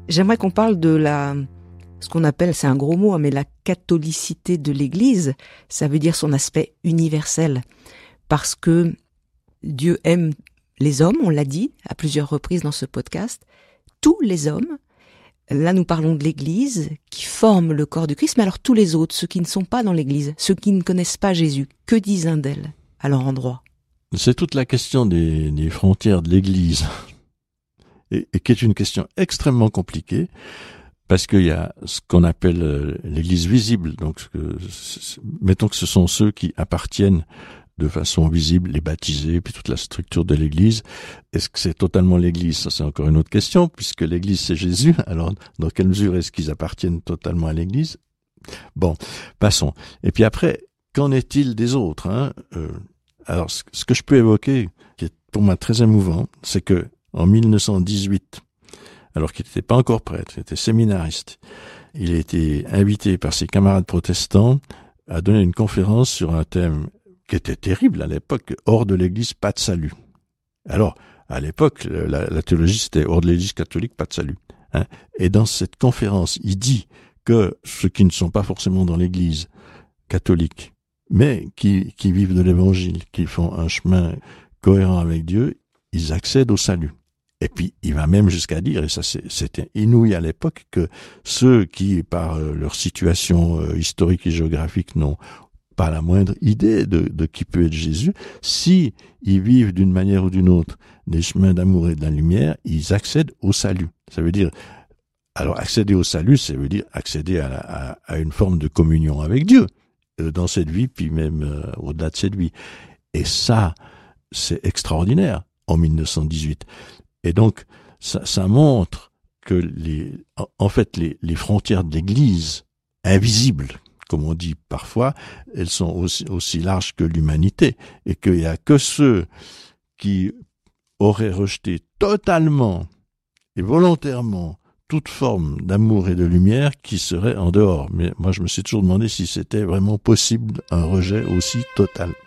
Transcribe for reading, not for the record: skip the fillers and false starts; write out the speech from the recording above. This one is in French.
J'aimerais qu'on parle de ce qu'on appelle, c'est un gros mot, mais la catholicité de l'Église. Ça veut dire son aspect universel. Parce que Dieu aime les hommes, on l'a dit à plusieurs reprises dans ce podcast, tous les hommes. Là, nous parlons de l'Église qui forme le corps du Christ, mais alors tous les autres, ceux qui ne sont pas dans l'Église, ceux qui ne connaissent pas Jésus, que disent d'elle à leur endroit? C'est toute la question des frontières de l'Église, et qui est une question extrêmement compliquée, parce qu'il y a ce qu'on appelle l'Église visible. Donc, mettons que ce sont ceux qui appartiennent de façon visible, les baptisés, puis toute la structure de l'Église. Est-ce que c'est totalement l'Église? Ça, c'est encore une autre question, puisque l'Église, c'est Jésus. Alors, dans quelle mesure est-ce qu'ils appartiennent totalement à l'Église? Bon, passons. Et puis après, qu'en est-il des autres, Alors, ce que je peux évoquer, qui est pour moi très émouvant, c'est que en 1918, alors qu'il n'était pas encore prêtre, il était séminariste, il a été invité par ses camarades protestants à donner une conférence sur un thème qui était terrible à l'époque, hors de l'Église, pas de salut. Alors, à l'époque, la théologie, c'était hors de l'Église catholique, pas de salut. Et dans cette conférence, il dit que ceux qui ne sont pas forcément dans l'Église catholique, mais qui vivent de l'Évangile, qui font un chemin cohérent avec Dieu, ils accèdent au salut. Et puis, il va même jusqu'à dire, et ça c'était inouï à l'époque, que ceux qui, par leur situation historique et géographique, n'ont pas la moindre idée de qui peut être Jésus, si ils vivent d'une manière ou d'une autre des chemins d'amour et de la lumière, ils accèdent au salut. Ça veut dire, alors accéder au salut, ça veut dire accéder à une forme de communion avec Dieu, dans cette vie, puis même au-delà de cette vie. Et ça, c'est extraordinaire, en 1918. Et donc, ça montre que les frontières de l'Église, invisibles, comme on dit parfois, elles sont aussi larges que l'humanité, et qu'il n'y a que ceux qui auraient rejeté totalement et volontairement toute forme d'amour et de lumière qui seraient en dehors. Mais moi, je me suis toujours demandé si c'était vraiment possible un rejet aussi total.